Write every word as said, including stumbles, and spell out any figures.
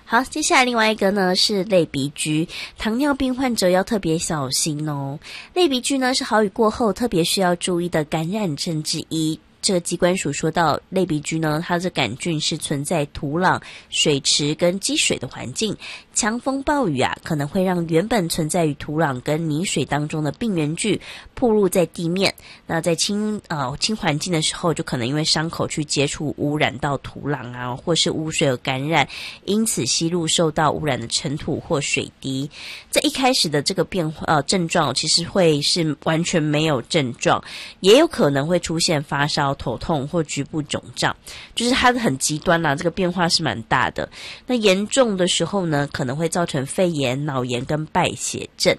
好，接下来另外一个呢是类鼻疽，糖尿病患者要特别小心哦。类鼻疽呢是豪雨过后特别需要注意的感染症之一。这个疾管署说到，类鼻疽呢，它的杆菌是存在土壤、水池跟积水的环境，强风暴雨啊，可能会让原本存在于土壤跟泥水当中的病原菌暴露在地面。那在清呃清环境的时候，就可能因为伤口去接触污染到土壤啊，或是污水而感染，因此吸入受到污染的尘土或水滴。在一开始的这个变化呃症状，其实会是完全没有症状，也有可能会出现发烧、头痛或局部肿胀，就是它很极端啦，这个变化是蛮大的。那严重的时候呢，可能会造成肺炎、脑炎跟败血症。